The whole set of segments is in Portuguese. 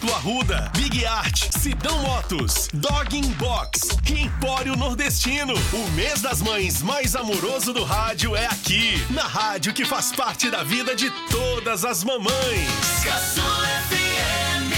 Arruda, Big Art, Sidão Motos, Dog Box e Empório Nordestino. O mês das mães mais amoroso do rádio é aqui, na rádio que faz parte da vida de todas as mamães. Caçula FM.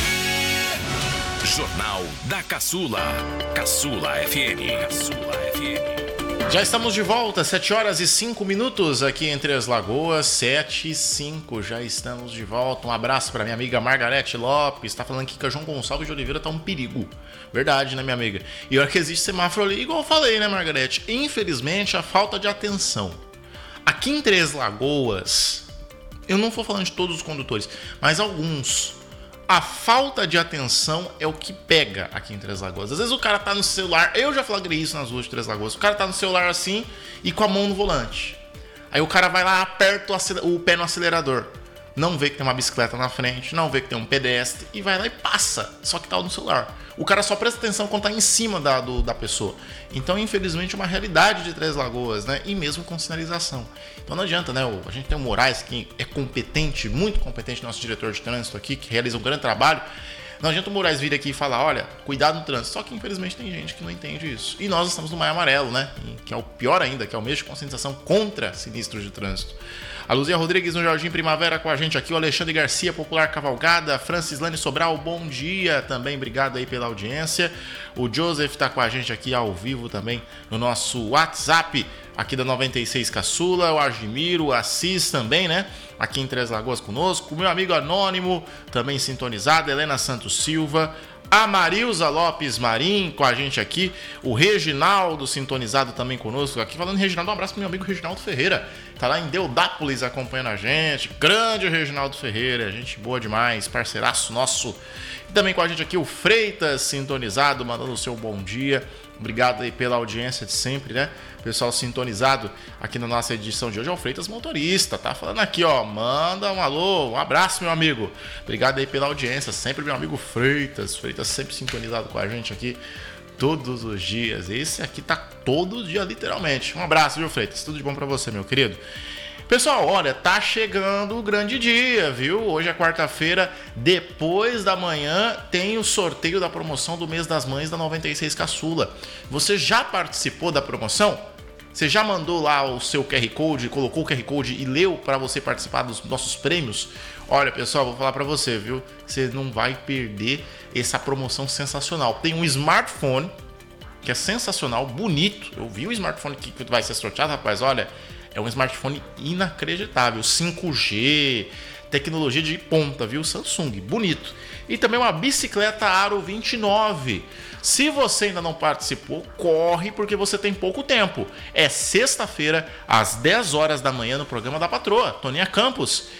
Jornal da Caçula. Caçula FM. Caçula FM. Já estamos de volta, 7 horas e 5 minutos aqui em Três Lagoas, 7 e 5, já estamos de volta. Um abraço para minha amiga Margarete Lopes, tá falando aqui que a João Gonçalves de Oliveira tá um perigo. Verdade, né, minha amiga? E olha que existe semáforo ali, igual eu falei, né, Margarete? Infelizmente, a falta de atenção. Aqui em Três Lagoas, eu não vou falando de todos os condutores, mas alguns. A falta de atenção é o que pega aqui em Três Lagoas. Às vezes o cara tá no celular, eu já flagrei isso nas ruas de Três Lagoas. O cara tá no celular assim e com a mão no volante. Aí o cara vai lá, aperta o pé no acelerador. Não vê que tem uma bicicleta na frente, não vê que tem um pedestre e vai lá e passa, só que tá no celular. O cara só presta atenção quando tá em cima da pessoa. Então, infelizmente, é uma realidade de Três Lagoas, né? E mesmo com sinalização. Então não adianta, né? A gente tem o Moraes, que é competente, muito competente, nosso diretor de trânsito aqui, que realiza um grande trabalho. Não adianta o Moraes vir aqui e falar, olha, cuidado no trânsito. Só que, infelizmente, tem gente que não entende isso. E nós estamos no Maio Amarelo, né? Que é o pior ainda, que é o mês de conscientização contra sinistros de trânsito. A Luzia Rodrigues no Jardim Primavera com a gente aqui, o Alexandre Garcia, Popular Cavalgada, Francislane Sobral, bom dia também, obrigado aí pela audiência. O Joseph tá com a gente aqui ao vivo também no nosso WhatsApp aqui da 96 Caçula, o Argimiro, o Assis também, né? Aqui em Três Lagoas conosco, o meu amigo Anônimo também sintonizado, Helena Santos Silva, a Marilza Lopes Marim com a gente aqui, o Reginaldo sintonizado também conosco aqui. Falando em Reginaldo, um abraço pro meu amigo Reginaldo Ferreira, tá lá em Deodápolis acompanhando a gente. Grande Reginaldo Ferreira, gente boa demais, parceiraço nosso. E também com a gente aqui o Freitas sintonizado, mandando o seu bom dia. Obrigado aí pela audiência de sempre, né? Pessoal sintonizado aqui na nossa edição de hoje é o Freitas Motorista, tá falando aqui, ó, manda um alô, um abraço, meu amigo. Obrigado aí pela audiência, sempre meu amigo Freitas sempre sintonizado com a gente aqui todos os dias. Esse aqui tá todo dia, literalmente. Um abraço, viu, Freitas? Tudo de bom pra você, meu querido. Pessoal, olha, tá chegando o grande dia, viu? Hoje é quarta-feira, depois da manhã tem o sorteio da promoção do mês das mães da 96 Caçula. Você já participou da promoção? Você já mandou lá o seu QR Code, colocou o QR Code e leu para você participar dos nossos prêmios? Olha, pessoal, vou falar para você, viu? Você não vai perder essa promoção sensacional. Tem um smartphone que é sensacional, bonito. Eu vi o smartphone que vai ser sorteado, rapaz, olha... É um smartphone inacreditável, 5G, tecnologia de ponta, viu? Samsung, bonito. E também uma bicicleta Aro 29. Se você ainda não participou, corre porque você tem pouco tempo. É sexta-feira, às 10 horas da manhã, no programa da patroa, Toninha Campos.